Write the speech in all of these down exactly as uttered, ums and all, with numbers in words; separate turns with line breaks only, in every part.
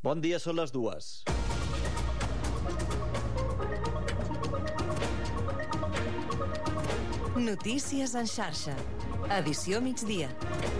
Bon dia, són les dues.
Notícies en xarxa. Edició migdia.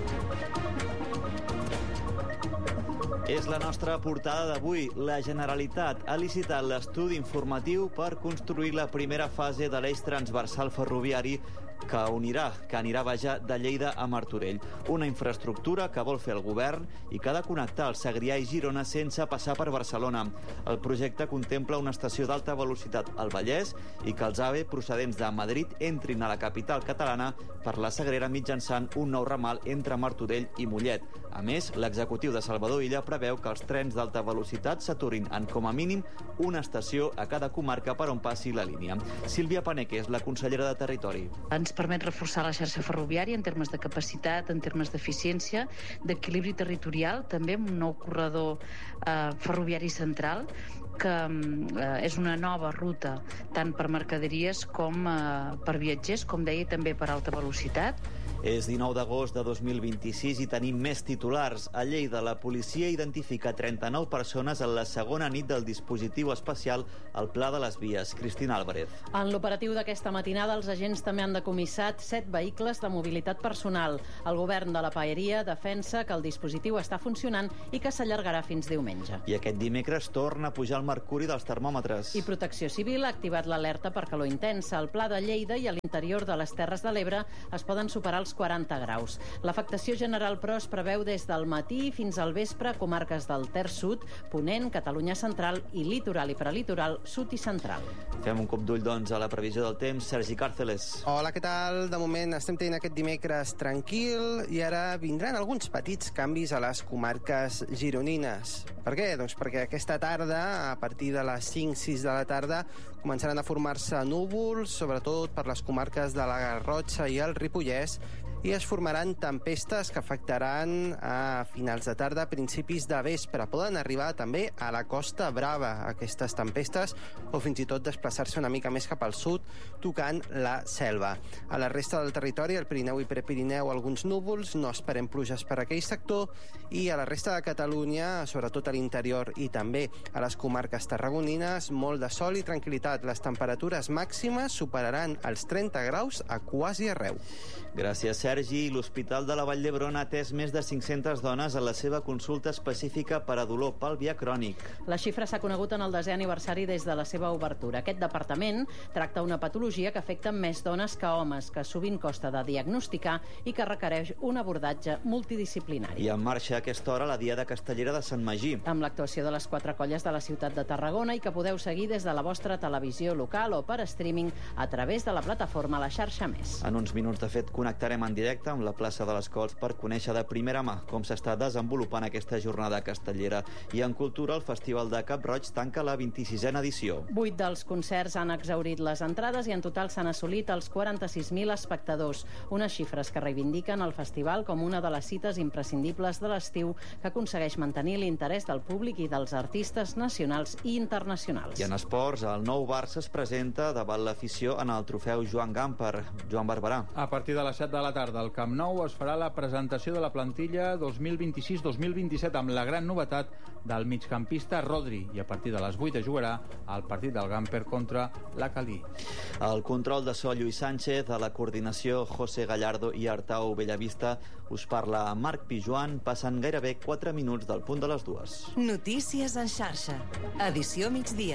És la nostra portada d'avui. La Generalitat ha licitat l'estudi informatiu per construir la primera fase de l'eix transversal ferroviari que unirà, que anirà vaja de Lleida a Martorell. Una infraestructura que vol fer el govern i que ha de connectar el Segrià i Girona sense passar per Barcelona. El projecte contempla una estació d'alta velocitat al Vallès i que els AVE procedents de Madrid entrin a la capital catalana per la Sagrera mitjançant un nou ramal entre Martorell i Mollet. A més, l'executiu de Salvador Illa preveu que els trens d'alta velocitat s'aturin en com a mínim una estació a cada comarca per on passi la línia. Sílvia Paneque és la consellera de Territori.
Ens permet reforçar la xarxa ferroviària en termes de capacitat, en termes d'eficiència, d'equilibri territorial, també amb un nou corredor eh, ferroviari central, que eh, és una nova ruta tant per mercaderies com eh, per viatgers, com deia, també per alta velocitat.
És dinou d'agost de dos mil vint-i-sis i tenim més titulars. A Lleida, la policia identifica trenta-nou persones en la segona nit del dispositiu especial al Pla de les Vies. Cristina Álvarez.
En l'operatiu d'aquesta matinada, els agents també han decomissat set vehicles de mobilitat personal. El govern de la Paeria defensa que el dispositiu està funcionant i que s'allargarà fins diumenge.
I aquest dimecres torna a pujar el mercuri dels termòmetres.
I Protecció Civil ha activat l'alerta per calor intensa. Al Pla de Lleida i a l'interior de les Terres de l'Ebre es poden superar els quaranta graus. L'afectació general, però, es preveu des del matí fins al vespre a comarques del Ter Sud, Ponent, Catalunya Central i Litoral i Prelitoral Sud i Central.
Fem un cop d'ull, doncs, a la previsió del temps. Sergi Càrceles.
Hola, què tal? De moment estem tenint aquest dimecres tranquil i ara vindran alguns petits canvis a les comarques gironines. Per què? Doncs perquè aquesta tarda, a partir de les cinc sis de la tarda, començaran a formar-se núvols, sobretot per les comarques de la Garrotxa i el Ripollès, i es formaran tempestes que afectaran a finals de tarda, principis de vespre. Poden arribar també a la Costa Brava, aquestes tempestes, o fins i tot desplaçar-se una mica més cap al sud, tocant la selva. A la resta del territori, al Pirineu i Prepirineu, alguns núvols, no esperem pluges per aquell sector, i a la resta de Catalunya, sobretot a l'interior i també a les comarques tarragonines, molt de sol i tranquil·litat. Les temperatures màximes superaran els trenta graus a quasi arreu.
Gràcies, Sergi. L'Hospital de la Vall d'Hebron ha atès més de cinc-centes dones en la seva consulta específica per a dolor pàlvia crònic.
La xifra s'ha conegut en el desè aniversari des de la seva obertura. Aquest departament tracta una patologia que afecta més dones que homes, que sovint costa de diagnosticar i que requereix un abordatge multidisciplinari.
I en marxa a aquesta hora la Diada Castellera de Sant Magí.
Amb l'actuació de les quatre colles de la ciutat de Tarragona i que podeu seguir des de la vostra televisió local o per streaming a través de la plataforma La Xarxa Més.
En uns minuts, de fet, connectarem en directe amb la plaça de les Cols per conèixer de primera mà com s'està desenvolupant aquesta jornada castellera. I en cultura, el Festival de Cap-roig tanca la vint-i-sisena edició.
Vuit dels concerts han exhaurit les entrades i en total s'han assolit els quaranta-sis mil espectadors, unes xifres que reivindiquen el festival com una de les cites imprescindibles de l'estiu que aconsegueix mantenir l'interès del públic i dels artistes nacionals i internacionals.
I en esports, el nou Barça es presenta davant l'afició en el trofeu Joan Gamper. Joan Barberà.
A partir de les set de la tarda al Camp Nou es farà la presentació de la plantilla dos mil vint-i-sis dos mil vint-i-set amb la gran novetat del migcampista Rodri, i a partir de les vuit es jugarà el partit del Gamper contra la Calí.
El control de so Lluís Sánchez, a la coordinació José Gallardo i Artau Bellavista. Us parla Marc Pijuan. Passen gairebé quatre minuts del punt de les dues.
Notícies en xarxa. Edició migdia.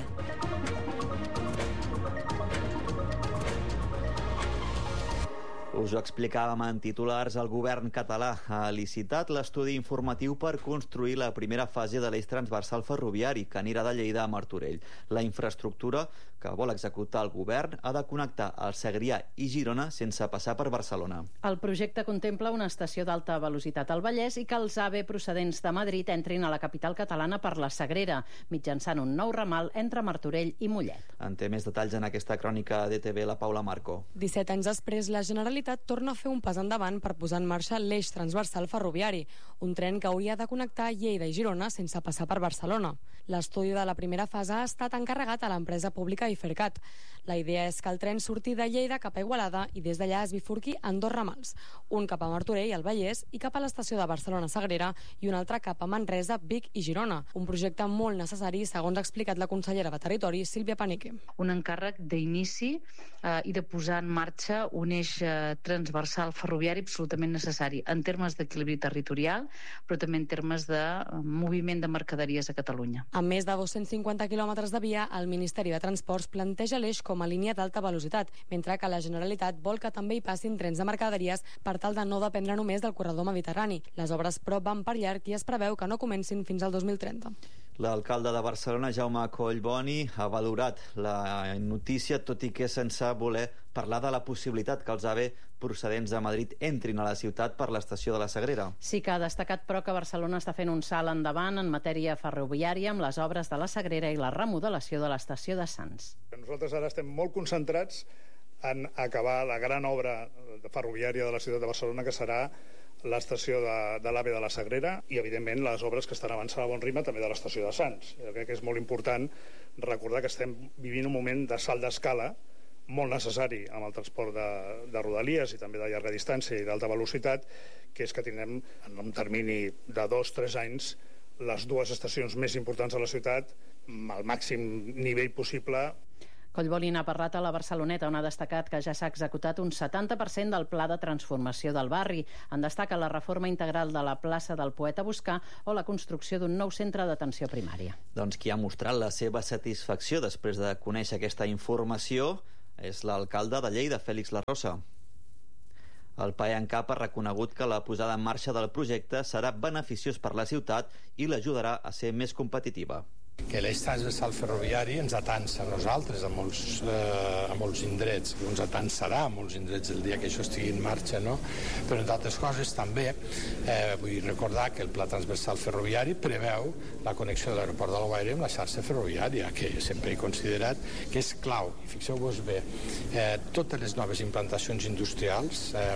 Us ho explicàvem en titulars. El govern català ha licitat l'estudi informatiu per construir la primera fase de l'eix transversal ferroviari que anirà de Lleida a Martorell. La infraestructura que vol executar el govern ha de connectar el Segrià i Girona sense passar per Barcelona.
El projecte contempla una estació d'alta velocitat al Vallès i que els AVE procedents de Madrid entrin a la capital catalana per la Sagrera, mitjançant un nou ramal entre Martorell i Mollet.
En té més detalls en aquesta crònica de T V la Paula Marco.
disset anys després, la Generalitat Generalitat torna a fer un pas endavant per posar en marxa l'eix transversal ferroviari, un tren que hauria de connectar Lleida i Girona sense passar per Barcelona. L'estudi de la primera fase ha estat encarregat a l'empresa pública Ifercat. La idea és que el tren surti de Lleida cap a Igualada i des d'allà es bifurqui en dos ramals, un cap a Martorell, al Vallès, i cap a l'estació de Barcelona-Sagrera i un altre cap a Manresa, Vic i Girona. Un projecte molt necessari, segons ha explicat la consellera de Territori, Sílvia Paneque.
Un encàrrec d'inici eh, i de posar en marxa un eix eh, transversal ferroviari absolutament necessari en termes d'equilibri territorial, però també en termes de eh, moviment de mercaderies a Catalunya.
Amb més de dos-cents cinquanta quilòmetres de via, el Ministeri de Transports planteja l'eix com a línia d'alta velocitat, mentre que la Generalitat vol que també hi passin trens de mercaderies per tal de no dependre només del corredor mediterrani. Les obres, però, van per llarg i es preveu que no comencin fins al dos mil trenta.
L'alcalde de Barcelona, Jaume Collboni, ha valorat la notícia, tot i que sense voler parlar de la possibilitat que els AVE procedents de Madrid entrin a la ciutat per l'estació de la Sagrera.
Sí que ha destacat, però, que Barcelona està fent un salt endavant en matèria ferroviària amb les obres de la Sagrera i la remodelació de l'estació de Sants.
Nosaltres ara estem molt concentrats en acabar la gran obra ferroviària de la ciutat de Barcelona, que serà l'estació de, de l'AVE de la Sagrera i, evidentment, les obres que estan avançant a bon ritme també de l'estació de Sants. Jo crec que és molt important recordar que estem vivint un moment de salt d'escala molt necessari amb el transport de, de rodalies i també de llarga distància i d'alta velocitat, que és que tindrem en un termini de dos o tres anys les dues estacions més importants de la ciutat al màxim nivell possible.
Collboni n'ha parlat a la Barceloneta, on ha destacat que ja s'ha executat un setanta per cent del pla de transformació del barri. En destaca la reforma integral de la plaça del Poeta Boscà o la construcció d'un nou centre d'atenció primària.
Doncs qui ha mostrat la seva satisfacció després de conèixer aquesta informació és l'alcalde de Lleida, Fèlix Larrosa. El PAENCAP ha reconegut que la posada en marxa del projecte serà beneficiós per la ciutat i l'ajudarà a ser més competitiva.
Que l'eix transversal ferroviari ens atansa a nosaltres, a molts, eh, a molts indrets, ens atansarà a molts indrets el dia que això estigui en marxa, no? Però, entre altres coses, també eh, vull recordar que el pla transversal ferroviari preveu la connexió de l'aeroport d'Alguaire amb la xarxa ferroviària, que sempre he considerat que és clau. I fixeu-vos bé, eh, totes les noves implantacions industrials eh,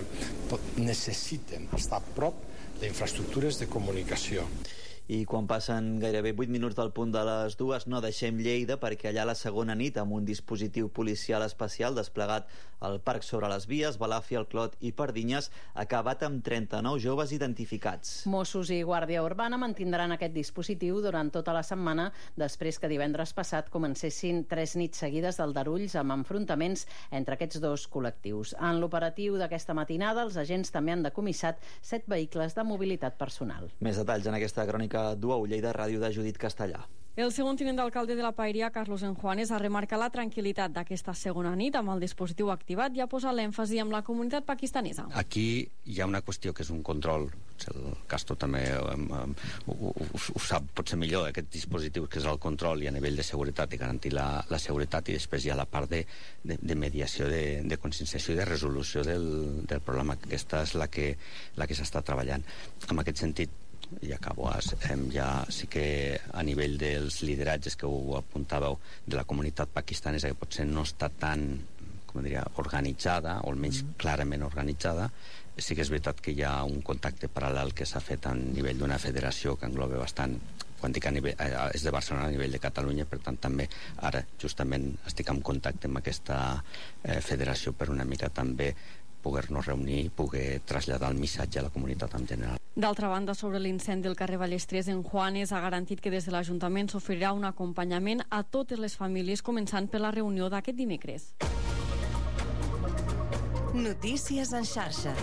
necessiten estar a prop d'infraestructures de comunicació.
I quan passen gairebé vuit minuts del punt de les dues no deixem Lleida, perquè allà la segona nit, amb un dispositiu policial especial desplegat al Parc sobre les Vies, Balàfia, el Clot i Pardinyes, ha acabat amb trenta-nou joves identificats.
Mossos i Guàrdia Urbana mantindran aquest dispositiu durant tota la setmana, després que divendres passat comencessin tres nits seguides d'aldarulls amb enfrontaments entre aquests dos col·lectius. En l'operatiu d'aquesta matinada, els agents també han decomissat set vehicles de mobilitat personal.
Més detalls en aquesta crònica Duau, Lleida Ràdio, de Judit Castellà.
El segon tinent d'alcalde de la Paeria, Carlos Enjuanes, ha remarcat la tranquil·litat d'aquesta segona nit amb el dispositiu activat i ha posat l'èmfasi amb la comunitat pakistanesa.
Aquí hi ha una qüestió que és un control. El Castro també um, um, ho, ho, ho sap potser millor, aquest dispositiu, que és el control i a nivell de seguretat i garantir la, la seguretat, i després hi ha la part de, de, de mediació, de, de conscienciació i de resolució del, del problema. Aquesta és la que, la que s'està treballant. En aquest sentit, i acabo, ja sí que a nivell dels lideratges que ho apuntàveu de la comunitat pakistanesa, que potser no està tan, com diria, organitzada, o almenys clarament organitzada, sí que és veritat que hi ha un contacte paral·lel que s'ha fet a nivell d'una federació que engloba bastant, quan dic a nivell, és de Barcelona a nivell de Catalunya, per tant també ara justament estic en contacte amb aquesta eh, federació per una mica també poder-nos reunir i poder traslladar el missatge a la comunitat en general.
D'altra banda, sobre l'incendi del carrer Ballestres, Enjuanes ha garantit que des de l'Ajuntament s'oferirà un acompanyament a totes les famílies, començant per la reunió d'aquest dimecres.
Notícies en xarxa.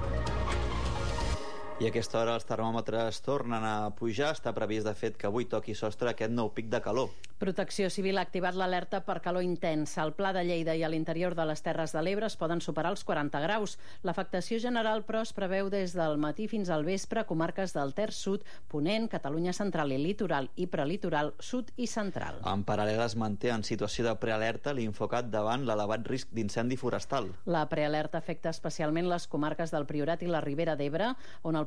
I a aquesta hora els termòmetres tornen a pujar. Està previst, de fet, que avui toqui sostre aquest nou pic de calor.
Protecció Civil ha activat l'alerta per calor intens. Al Pla de Lleida i a l'interior de les Terres de l'Ebre es poden superar els quaranta graus. L'afectació general, però, es preveu des del matí fins al vespre a comarques del Ter Sud, Ponent, Catalunya Central i Litoral i Prelitoral Sud i Central.
En paral·lel es manté en situació de prealerta l'Infocat davant l'elevat risc d'incendi forestal.
La prealerta afecta especialment les comarques del Priorat i la Ribera d'Ebre, on el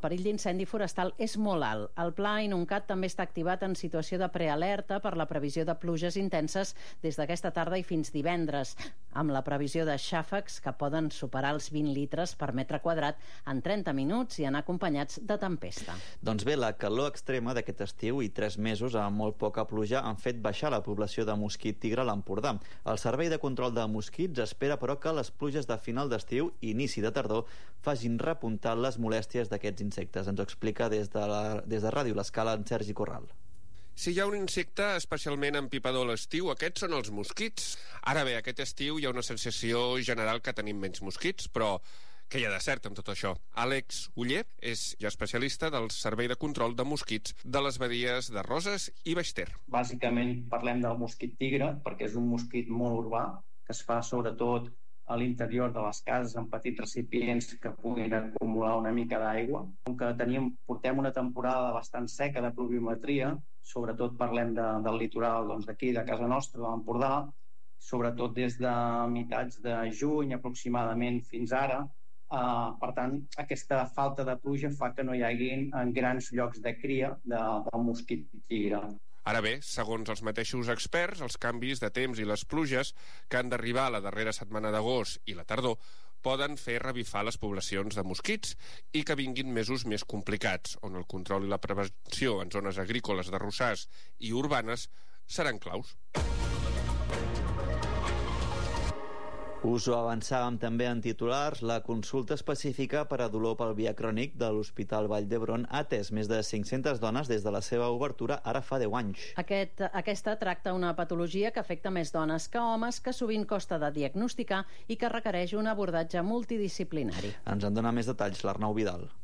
perill d'incendi forestal és molt alt. El Pla Inuncat també està activat en situació de prealerta per la previsió de pluges intenses des d'aquesta tarda i fins divendres, amb la previsió de xàfecs que poden superar els vint litres per metre quadrat en trenta minuts i anar acompanyats de tempesta.
Doncs bé, la calor extrema d'aquest estiu i tres mesos amb molt poca pluja han fet baixar la població de mosquit tigre a l'Empordà. El Servei de Control de Mosquits espera, però, que les pluges de final d'estiu i inici de tardor facin repuntar les molèsties d'aquests insectes. Ens ho explica des de, la, des de Ràdio L'Escala en Sergi Corral.
Si hi ha un insecte especialment empipador a l'estiu, aquests són els mosquits. Ara bé, aquest estiu hi ha una sensació general que tenim menys mosquits, però què hi ha de cert amb tot això? Àlex Uller és ja especialista del Servei de Control de Mosquits de les badies de Roses i Baix Ter.
Bàsicament parlem del mosquit tigre perquè és un mosquit molt urbà que es fa sobretot a l'interior de les cases en petits recipients que puguin acumular una mica d'aigua. Com que teníem, portem una temporada bastant seca de pluviometria, sobretot parlem de, del litoral doncs, d'aquí, de casa nostra, de l'Empordà, sobretot des de meitats de juny aproximadament fins ara. Uh, per tant, aquesta falta de pluja fa que no hi hagi grans llocs de cria de, del mosquit tigre.
Ara bé, segons els mateixos experts, els canvis de temps i les pluges que han d'arribar a la darrera setmana d'agost i la tardor poden fer revifar les poblacions de mosquits i que vinguin mesos més complicats, on el control i la prevenció en zones agrícoles, d'arrossars i urbanes seran claus.
Us ho avançàvem també en titulars. La consulta específica per a dolor pelvià crònic de l'Hospital Vall d'Hebron ha atès més de cinc-centes dones des de la seva obertura ara fa deu anys.
Aquest, aquesta tracta una patologia que afecta més dones que homes, que sovint costa de diagnosticar i que requereix un abordatge multidisciplinari.
Ens en dona més detalls l'Arnau Vidal.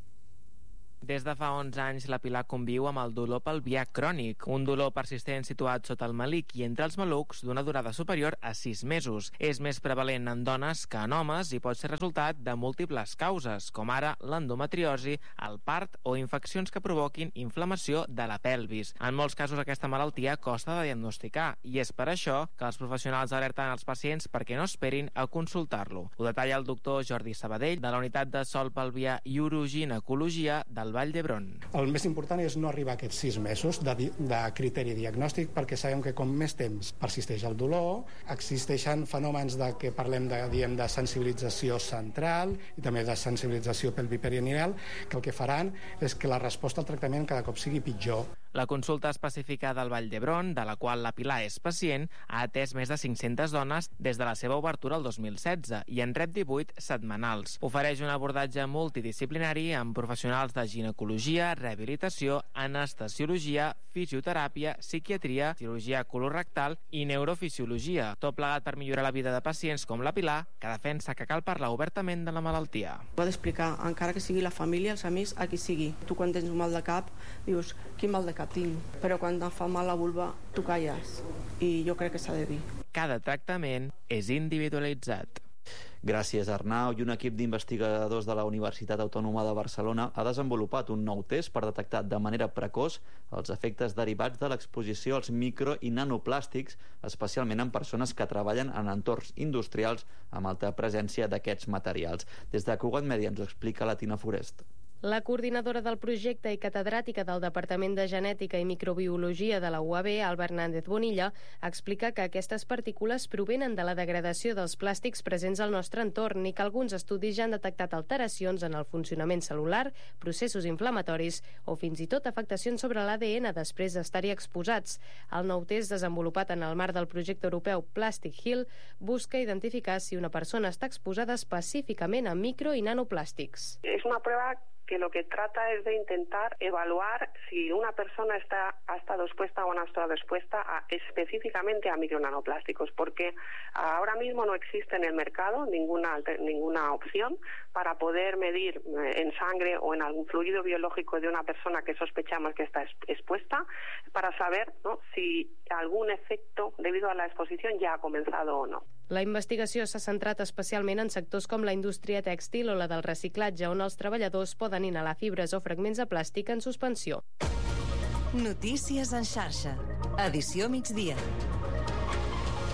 Des de fa onze anys, la Pilar conviu amb el dolor pelvià crònic, un dolor persistent situat sota el melic i entre els malucs d'una durada superior a sis mesos. És més prevalent en dones que en homes i pot ser resultat de múltiples causes, com ara l'endometriosi, el part o infeccions que provoquin inflamació de la pelvis. En molts casos aquesta malaltia costa de diagnosticar i és per això que els professionals alerten els pacients perquè no esperin a consultar-lo. Ho detalla el doctor Jordi Sabadell, de la unitat de sol pelvià i uroginecologia del Vall d'Hebron.
El més important és no arribar a aquests sis mesos de, de criteri diagnòstic, perquè sabem que com més temps persisteix el dolor, existeixen fenòmens de que parlem de, diem, de sensibilització central i també de sensibilització pelviperineal, que el que faran és que la resposta al tractament cada cop sigui pitjor.
La consulta específica del Vall d'Hebron, de la qual la Pilar és pacient, ha atès més de cinc-centes dones des de la seva obertura el dos mil setze i en rep divuit setmanals. Ofereix un abordatge multidisciplinari amb professionals de ginecologia, rehabilitació, anestesiologia, fisioteràpia, psiquiatria, cirurgia colorectal i neurofisiologia. Tot plegat per millorar la vida de pacients com la Pilar, que defensa que cal parlar obertament de la malaltia.
Ho ha d'explicar, encara que sigui la família, els amics, a qui sigui. Tu quan tens un mal de cap, dius, quin mal de cap tinc? Però quan et fa mal la vulva, tu calles. I jo crec que s'ha de dir.
Cada tractament és individualitzat.
Gràcies, Arnau. I un equip d'investigadors de la Universitat Autònoma de Barcelona ha desenvolupat un nou test per detectar de manera precoç els efectes derivats de l'exposició als micro i nanoplàstics, especialment en persones que treballen en entorns industrials amb alta presència d'aquests materials. Des de Cugat Media ens ho explica la Tina Forest.
La coordinadora del projecte i catedràtica del Departament de Genètica i Microbiologia de la U A B, Alba Hernández Bonilla, explica que aquestes partícules provenen de la degradació dels plàstics presents al nostre entorn i que alguns estudis ja han detectat alteracions en el funcionament cel·lular, processos inflamatoris o fins i tot afectacions sobre l'A D N després d'estar-hi exposats. El nou test, desenvolupat en el marc del projecte europeu Plastic Hill, busca identificar si una persona està exposada específicament a micro i nanoplàstics.
És una prova que lo que trata es de intentar evaluar si una persona está, ha estado expuesta o no ha estado expuesta a, específicamente a micronanoplásticos, porque ahora mismo no existe en el mercado ninguna, ninguna opción para poder medir en sangre o en algún fluido biológico de una persona que sospechamos que está expuesta, para saber, ¿no?, si algún efecto debido a la exposición ya ha comenzado o no.
La investigació s'ha centrat especialment en sectors com la indústria tèxtil o la del reciclatge, on els treballadors poden inhalar fibres o fragments de plàstic en suspensió.
Notícies en xarxa. Edició migdia.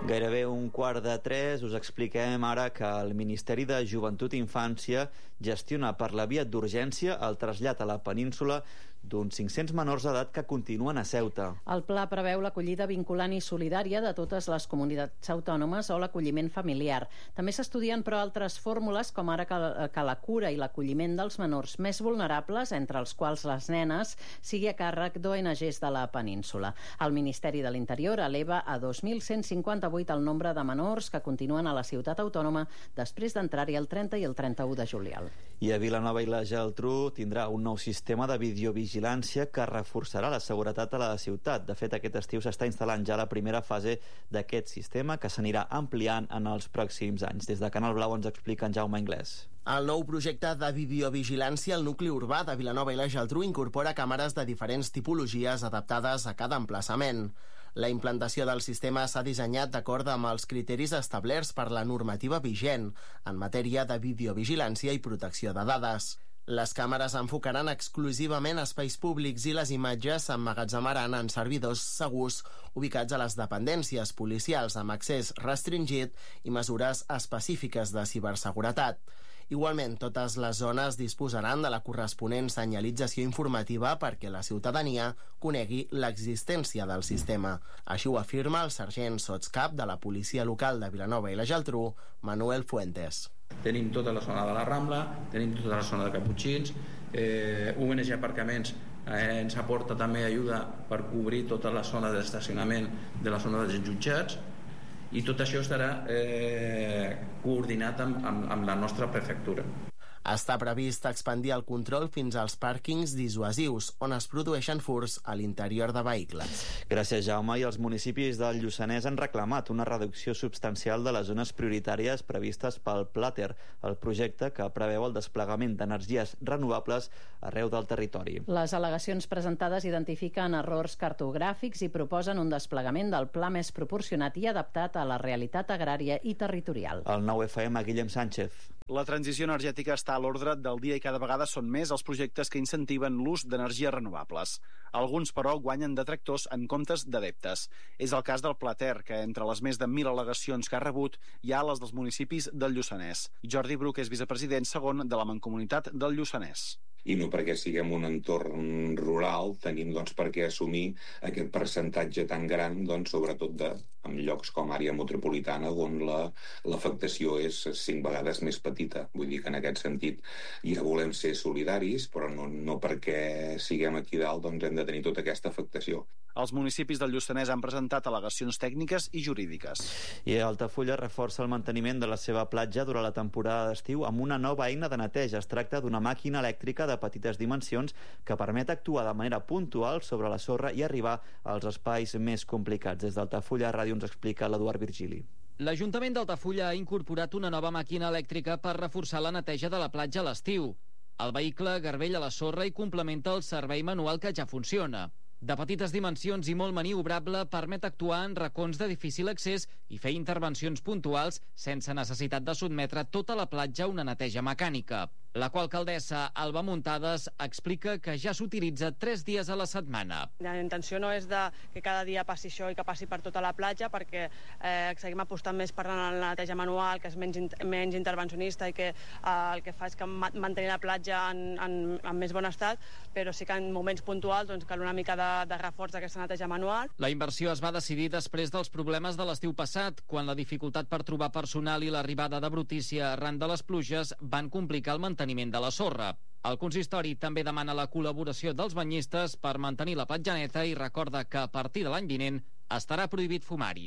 Gairebé un quart de tres us expliquem ara que el Ministeri de Joventut i Infància gestiona per la via d'urgència el trasllat a la península d'uns cinc-cents menors d'edat que continuen a Ceuta.
El pla preveu l'acollida vinculant i solidària de totes les comunitats autònomes o l'acolliment familiar. També s'estudien, però, altres fórmules, com ara que, que la cura i l'acolliment dels menors més vulnerables, entre els quals les nenes, sigui a càrrec d'O N Ges de la península. El Ministeri de l'Interior eleva a dos mil cent cinquanta-vuit el nombre de menors que continuen a la ciutat autònoma després d'entrar-hi el trenta i el trenta-u de juliol.
I a Vilanova i la Geltrú tindrà un nou sistema de videovigilància que reforçarà la seguretat a la ciutat. De fet, aquest estiu s'està instal·lant ja la primera fase d'aquest sistema, que s'anirà ampliant en els pròxims anys. Des de Canal Blau ens explica en Jaume Anglès.
El nou projecte de videovigilància al nucli urbà de Vilanova i la Geltrú incorpora càmeres de diferents tipologies adaptades a cada emplaçament. La implantació del sistema s'ha dissenyat d'acord amb els criteris establerts per la normativa vigent en matèria de videovigilància i protecció de dades. Les càmeres enfocaran exclusivament espais públics i les imatges s'emmagatzemaran en servidors segurs ubicats a les dependències policials amb accés restringit i mesures específiques de ciberseguretat. Igualment, totes les zones disposaran de la corresponent senyalització informativa perquè la ciutadania conegui l'existència del sistema. Així ho afirma el sergent sotscap de la policia local de Vilanova i la Geltrú, Manuel Fuentes.
Tenim tota la zona de la Rambla, tenim tota la zona de Caputxins, eh, U N G Aparcaments eh, ens aporta també ajuda per cobrir tota la zona d'estacionament de la zona dels jutjats, i tot això estarà eh, coordinat amb, amb, amb la nostra prefectura.
Està previst expandir el control fins als pàrquings dissuasius, on es produeixen furts a l'interior de vehicles.
Gràcies, Jaume. I els municipis del Lluçanès han reclamat una reducció substancial de les zones prioritàries previstes pel Plater, el projecte que preveu el desplegament d'energies renovables arreu del territori.
Les al·legacions presentades identifiquen errors cartogràfics i proposen un desplegament del pla més proporcionat i adaptat a la realitat agrària i territorial.
El nou F M, Guillem Sánchez.
La transició energètica està a l'ordre del dia i cada vegada són més els projectes que incentiven l'ús d'energies renovables. Alguns, però, guanyen detractors en comptes d'adeptes. És el cas del Plater, que entre les més de mil al·legacions que ha rebut hi ha les dels municipis del Lluçanès. Jordi Bruc és vicepresident segon de la Mancomunitat del Lluçanès.
I no perquè siguem un entorn rural tenim doncs, per què assumir aquest percentatge tan gran, doncs, sobretot de, en llocs com àrea metropolitana, on l'afectació la, és cinc vegades més petita. Vull dir que en aquest sentit ja volem ser solidaris, però no, no perquè siguem aquí dalt doncs, hem de tenir tota aquesta afectació.
Els municipis del Lluçanès han presentat al·legacions tècniques i jurídiques.
I Altafulla reforça el manteniment de la seva platja durant la temporada d'estiu amb una nova eina de neteja. Es tracta d'una màquina elèctrica de petites dimensions que permet actuar de manera puntual sobre la sorra i arribar als espais més complicats. Des d'Altafulla Ràdio ens explica l'Eduard Virgili.
L'Ajuntament d'Altafulla ha incorporat una nova màquina elèctrica per reforçar la neteja de la platja a l'estiu. El vehicle garbella la sorra i complementa el servei manual que ja funciona. De petites dimensions i molt maniobrable, permet actuar en racons de difícil accés i fer intervencions puntuals sense necessitat de sotmetre tota la platja a una neteja mecànica. La qual alcaldessa Alba Muntades explica que ja s'utilitza tres dies a la setmana.
La intenció no és de que cada dia passi això i que passi per tota la platja, perquè eh, seguim apostant més per la neteja manual, que és menys, menys intervencionista i que eh, el que fa és que mantenir la platja en, en, en més bon estat, però sí que en moments puntuals doncs, cal una mica de, de reforç d'aquesta neteja manual.
La inversió es va decidir després dels problemes de l'estiu passat, quan la dificultat per trobar personal i l'arribada de brutícia arran de les pluges van complicar el manteniment de la sorra. El consistori també demana la col·laboració dels banyistes per mantenir la platja neta i recorda que a partir de l'any vinent estarà prohibit fumar-hi.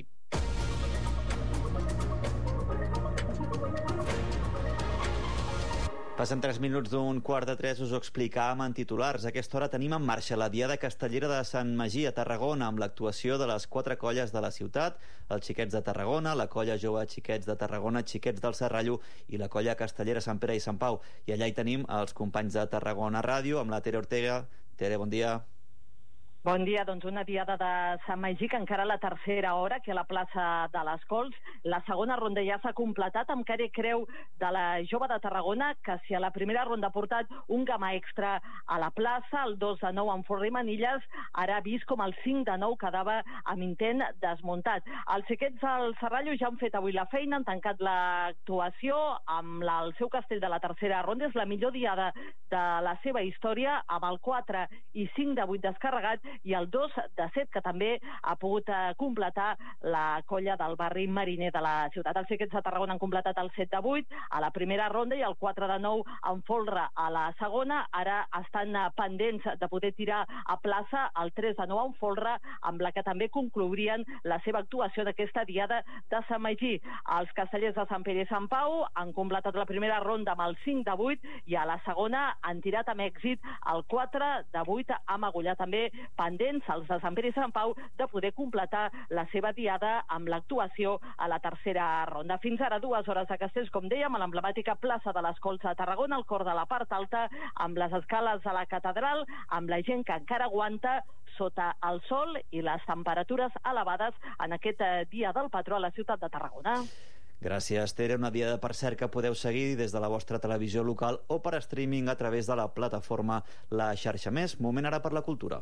Passen tres minuts d'un quart de tres, us ho explicàvem en titulars. A aquesta hora tenim en marxa la Diada Castellera de Sant Magí a Tarragona, amb l'actuació de les quatre colles de la ciutat, els Xiquets de Tarragona, la colla jove Xiquets de Tarragona, Xiquets del Serrallo i la colla castellera Sant Pere i Sant Pau. I allà hi tenim els companys de Tarragona Ràdio, amb la Tere Ortega. Tere, bon dia.
Bon dia, doncs una diada de Sant Magí que encara a la tercera hora, que a la plaça de les Cols. La segona ronda ja s'ha completat amb cara i creu de la Jove de Tarragona, que si a la primera ronda ha portat un gamma extra a la plaça, el dos de nou amb Forri Manilles, ara ha vist com el cinc de nou quedava amb intent desmuntat. Els xiquets del Serrallo ja han fet avui la feina, han tancat l'actuació amb la, el seu castell de la tercera ronda. És la millor diada de la seva història, amb el quatre i cinc de vuit descarregat, i el dos de set, que també ha pogut eh, completar la colla del barri mariner de la ciutat. Els xiquets de Tarragona han completat el set de vuit a la primera ronda i el quatre de nou en folre a la segona. Ara estan eh, pendents de poder tirar a plaça el tres de nou en folre, amb la que també conclourien la seva actuació d'aquesta diada de Sant Magí. Els castellers de Sant Pere i Sant Pau han completat la primera ronda amb el cinc de vuit i a la segona han tirat amb èxit el quatre de vuit, amb agullar també pendents els de Sant Pere i Sant Pau de poder completar la seva diada amb l'actuació a la tercera ronda. Fins ara dues hores de castells, com dèiem, a l'emblemàtica plaça de les Cols de Tarragona, al cor de la part alta, amb les escales de la catedral, amb la gent que encara aguanta sota el sol i les temperatures elevades en aquest dia del patró a la ciutat de Tarragona.
Gràcies, Tere. Una diada, per cert, que podeu seguir des de la vostra televisió local o per streaming a través de la plataforma La Xarxa Més. Moment ara per la cultura.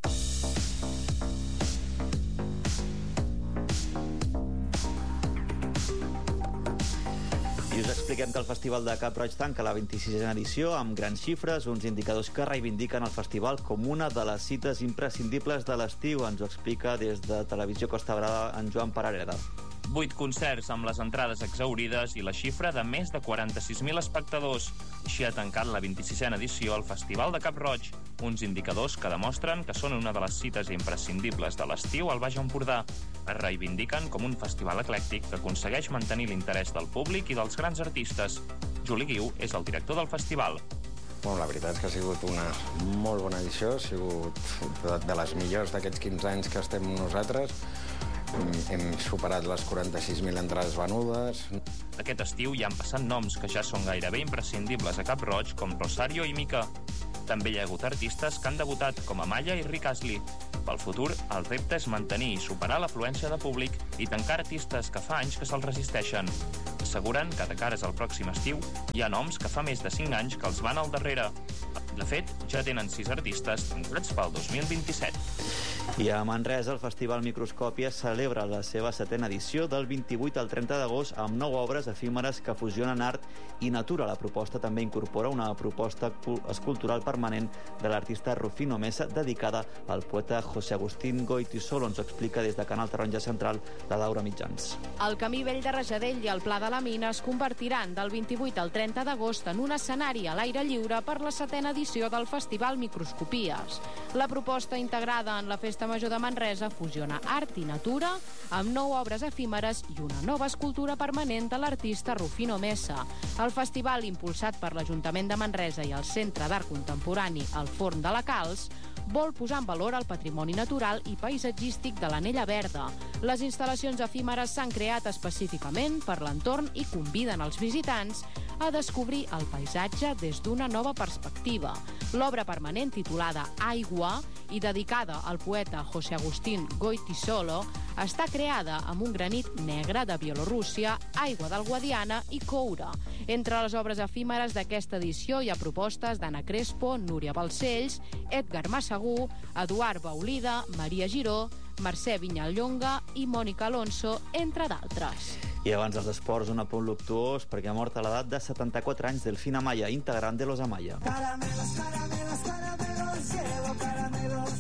I us expliquem que el Festival de Cap Roig tanca la vint-i-sisena edició amb grans xifres, uns indicadors que reivindiquen el festival com una de les cites imprescindibles de l'estiu. Ens ho explica des de Televisió Costa Brava en Joan Parareda.
Vuit concerts amb les entrades exhaurides i la xifra de més de quaranta-sis mil espectadors. Així ha tancat la vint-i-sisena edició al Festival de Cap Roig, uns indicadors que demostren que són una de les cites imprescindibles de l'estiu al Baix Empordà. Es reivindiquen com un festival eclèctic que aconsegueix mantenir l'interès del públic i dels grans artistes. Juli Guiu és el director del festival.
Bueno, la veritat és que ha sigut una molt bona edició, ha sigut de les millors d'aquests quinze anys que estem nosaltres. Hem superat les quaranta-sis mil entrades venudes.
Aquest estiu hi han passat noms que ja són gairebé imprescindibles a Cap Roig, com Rosario i Mica. També hi ha hagut artistes que han debutat, com Amaya i Rick Astley. Pel futur, el repte és mantenir i superar l'afluència de públic i tancar artistes que fa anys que se'ls resisteixen. Asseguren que de cares al pròxim estiu hi ha noms que fa més de cinc anys que els van al darrere. De fet, ja tenen sis artistes tancats pel dos mil vint-i-set.
I a Manresa, el Festival Microscòpia celebra la seva setena edició del vint-i-vuit al trenta d'agost amb nou obres efímeres que fusionen art i natura. La proposta també incorpora una proposta escultural permanent de l'artista Rufino Mesa dedicada al poeta José Agustín Goytisolo. Ens explica des de Canal Taronja Central la Laura Mitjans.
El Camí Vell de Rajadell i el Pla de la Mina es convertiran del vint-i-vuit al trenta d'agost en un escenari a l'aire lliure per la setena edició del Festival Microscopies. La proposta integrada en la Festa Major de Manresa fusiona art i natura amb nou obres efímeres i una nova escultura permanent de l'artista Rufino Mesa. El festival, impulsat per l'Ajuntament de Manresa i el Centre d'Art Contemporani El Forn de la Calç, vol posar en valor el patrimoni natural i paisatgístic de l'Anella Verda. Les instal·lacions efímeres s'han creat específicament per l'entorn i conviden els visitants a descobrir el paisatge des d'una nova perspectiva. L'obra permanent, titulada Aigua i dedicada al poeta José Agustín Goytisolo, està creada amb un granit negre de Bielorússia, aigua del Guadiana i coure. Entre les obres efímeres d'aquesta edició hi ha propostes d'Anna Crespo, Núria Balcells, Edgar Massagú, Eduard Baulida, Maria Giró, Mercè Vinyallonga i Mònica Alonso, entre d'altres.
I abans dels esports, un apunt luctuós perquè ha mort a l'edat de setanta-quatre anys Delfín Amaya, integrant de Los Amaya.
Caramelos, caramelos, caramelos, llevo caramelos.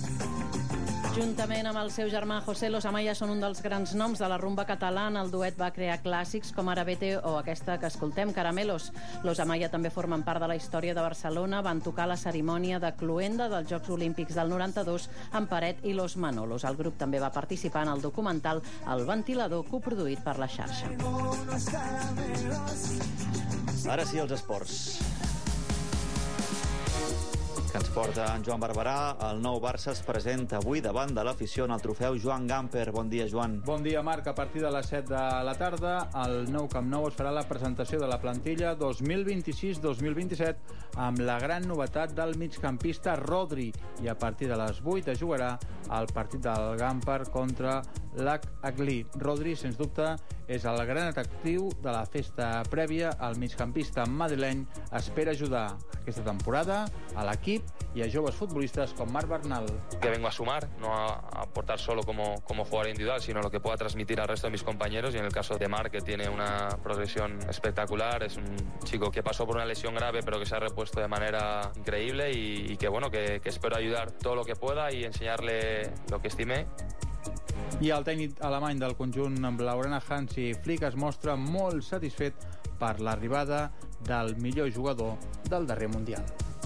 Juntament amb el seu germà José, Los Amaya són un dels grans noms de la rumba catalana. El duet va crear clàssics com ara Vete o aquesta que escoltem, Caramelos. Los Amaya també formen part de la història de Barcelona. Van tocar la cerimònia de cloenda dels Jocs Olímpics del noranta-dos amb Paret i Los Manolos. El grup també va participar en el documental El Ventilador, coproduït per la xarxa.
Ara sí, els esports. Que ens Porta en Joan Barberà. El nou Barça es presenta avui davant de l'afició en el trofeu Joan Gamper. Bon dia, Joan.
Bon dia, Marc. A partir de les set de la tarda, al nou Camp Nou es farà la presentació de la plantilla dos mil vint-i-sis dos mil vint-i-set amb la gran novetat del migcampista Rodri. I a partir de les vuit es jugarà el partit del Gamper contra l'Ac Aglí. Rodri, sens dubte, és el gran atractiu de la festa prèvia. El migcampista madrileny espera ajudar aquesta temporada a l'equip y a joves futbolistas con Marc Bernal.
Que vengo a sumar, no a aportar solo como, como jugador individual, sino lo que pueda transmitir al resto de mis compañeros. Y en el caso de Marc, que tiene una progresión espectacular, es un chico que pasó por una lesión grave, pero que se ha repuesto de manera increíble y, y que, bueno, que, que espero ayudar todo lo que pueda y enseñarle lo que estime.
I el tècnic alemany del conjunt blaugrana Hansi Flick es mostra molt satisfet per l'arribada del millor jugador del darrer Mundial.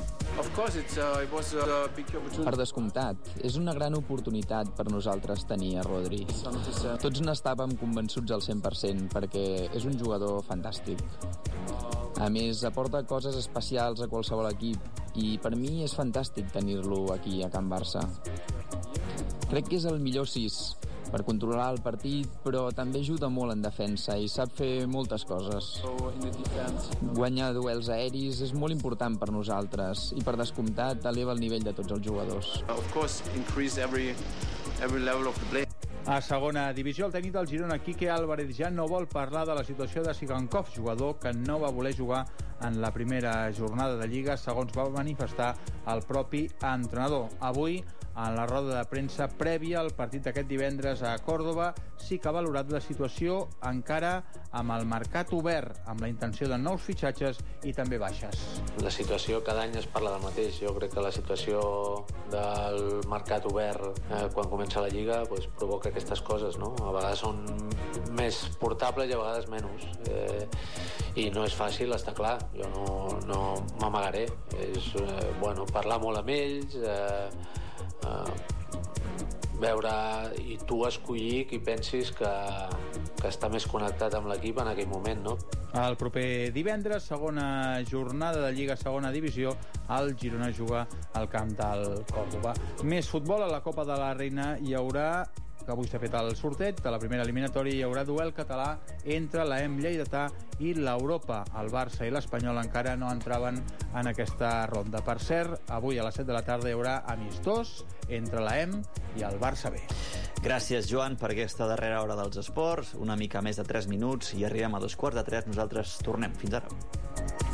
Per descomptat, és una gran oportunitat per nosaltres tenir a Rodri. Tots n'estàvem convençuts al cent per cent perquè és un jugador fantàstic. A més, aporta coses especials a qualsevol equip i per mi és fantàstic tenir-lo aquí a Can Barça. Crec que és el millor sis per controlar el partit, però també ajuda molt en defensa i sap fer moltes coses. Guanyar duels aeris és molt important per nosaltres i, per descomptat, eleva el nivell de tots els jugadors.
A segona divisió, el tècnic del Girona, Quique Álvarez, ja no vol parlar de la situació de Sigankov, jugador que no va voler jugar en la primera jornada de Lliga, segons va manifestar el propi entrenador. Avui, en la roda de premsa prèvia al partit d'aquest divendres a Còrdova, sí que ha valorat la situació encara amb el mercat obert, amb la intenció de nous fitxatges i també baixes.
La situació cada any es parla del mateix. Jo crec que la situació del mercat obert eh, quan comença la Lliga pues, provoca aquestes coses, no? A vegades són més portables i a vegades menys. Eh, I no és fàcil, està clar. Jo no, no m'amagaré. És eh, bueno, parlar molt amb ells, eh, Uh, veure i tu escollir qui pensis que, que està més connectat amb l'equip en aquell moment, no?
El proper divendres, segona jornada de Lliga Segona Divisió, el Girona juga al camp del Còrdova. Més futbol a la Copa de la Reina hi haurà, que avui s'ha fet el sorteig de la primera eliminatòria, hi haurà duel català entre l'A E M lleidatà i l'Europa. El Barça i l'Espanyol encara no entraven en aquesta ronda. Per cert, avui a les set de la tarda hi haurà amistós entre l'A E M i el Barça B.
Gràcies, Joan, per aquesta darrera hora dels esports. Una mica més de tres minuts i arribem a dos quarts de tres. Nosaltres tornem. Fins ara.